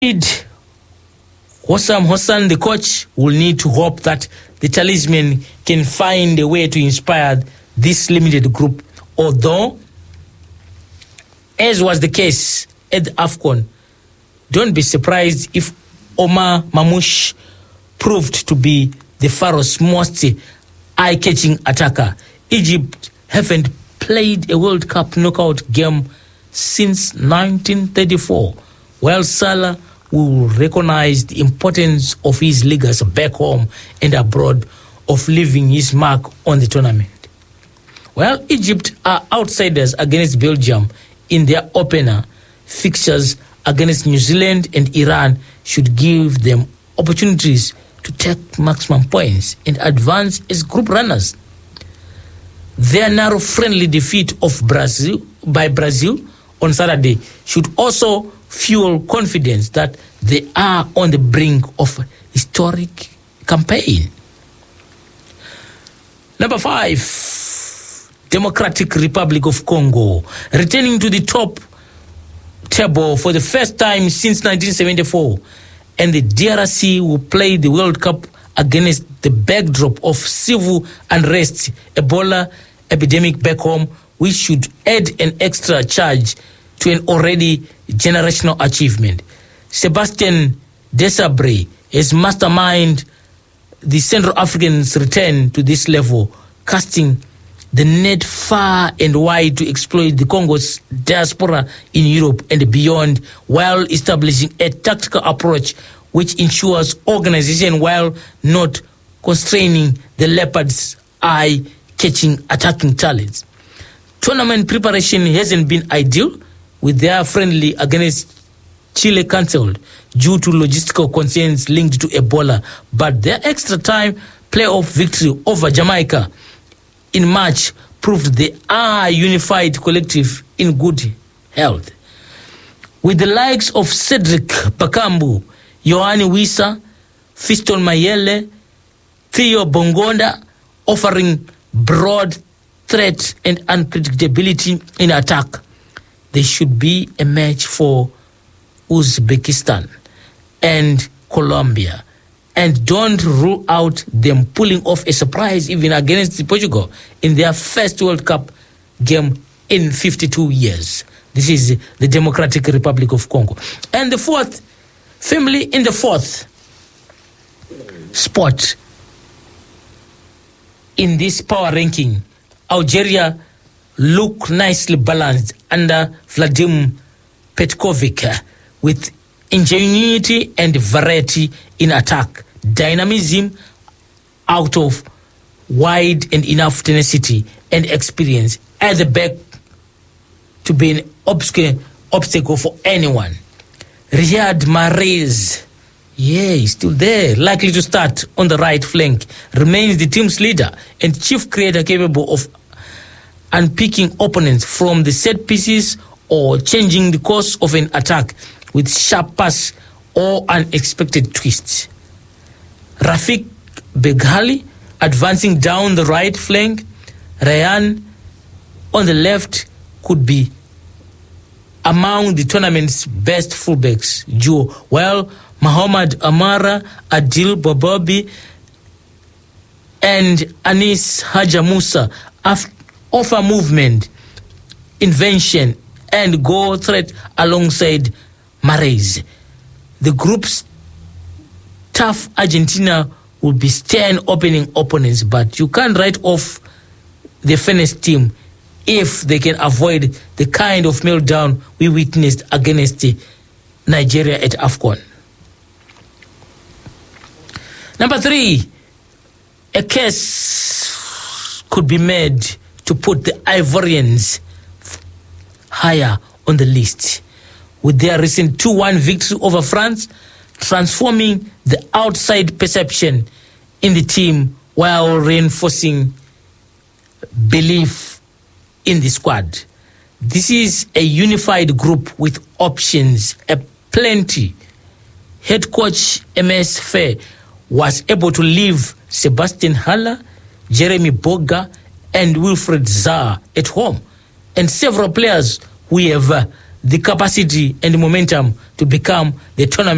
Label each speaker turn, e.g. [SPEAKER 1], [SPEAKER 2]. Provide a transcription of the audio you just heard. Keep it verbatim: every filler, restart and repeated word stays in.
[SPEAKER 1] Hossam Hassan, the coach, will need to hope that the talisman can find a way to inspire this limited group. Although, as was the case at the AFCON, don't be surprised if Omar Mamouche proved to be the Pharaoh's most eye-catching attacker. Egypt haven't played a World Cup knockout game since nineteen thirty-four, while Salah will recognize the importance of his leaguers back home and abroad of leaving his mark on the tournament. Well, Egypt are outsiders against Belgium in their opener. Fixtures against New Zealand and Iran should give them opportunities to take maximum points and advance as group runners. Their narrow friendly defeat of Brazil by Brazil on Saturday should also fuel confidence that they are on the brink of a historic campaign. Number five, Democratic Republic of Congo, returning to the top table for the first time since nineteen seventy-four, and the D R C will play the World Cup against the backdrop of civil unrest, Ebola epidemic back home, which should add an extra charge to an already generational achievement. Sebastien Desabre has masterminded the Central Africans' return to this level, casting the net far and wide to exploit the Congo's diaspora in Europe and beyond, while establishing a tactical approach which ensures organization while not constraining the Leopards' eye-catching attacking talents. Tournament preparation hasn't been ideal, with their friendly against Chile cancelled due to logistical concerns linked to Ebola, but their extra time playoff victory over Jamaica in March proved they are a unified collective in good health. With the likes of Cedric Bakambu, Yohani Wissa, Fiston Mayele, Theo Bongonda offering broad threat and unpredictability in attack, they should be a match for Uzbekistan and Colombia. And don't rule out them pulling off a surprise even against Portugal in their first World Cup game in fifty-two years. This is the Democratic Republic of Congo. And the fourth, family in the fourth spot in this power ranking, Algeria look nicely balanced under Vladimir Petkovic, with ingenuity and variety in attack, dynamism out of wide and enough tenacity and experience at the back to be an obstacle, obstacle for anyone. Riyad Mahrez, yeah, he's still there, likely to start on the right flank, remains the team's leader and chief creator capable of unpicking opponents from the set pieces or changing the course of an attack with sharp pass or unexpected twists. Rafik Beghali advancing down the right flank, Ryan on the left could be among the tournament's best fullbacks duo, while Muhammad Amara, Adil Bobobi, and Anis Haja Musa offer movement, invention, and goal threat alongside Mahrez. The group's tough Argentina will be stern opening opponents, but you can't write off the finest team if they can avoid the kind of meltdown we witnessed against Nigeria at AFCON. Number three, a case could be made to put the Ivorians higher on the list, with their recent two one victory over France, transforming the outside perception in the team while reinforcing belief in the squad. This is a unified group with options aplenty. Head coach M S Fair was able to leave Sebastian Haller, Jeremy Boga, and Wilfred Zaha at home, and several players who have uh, the capacity and momentum to become the tournament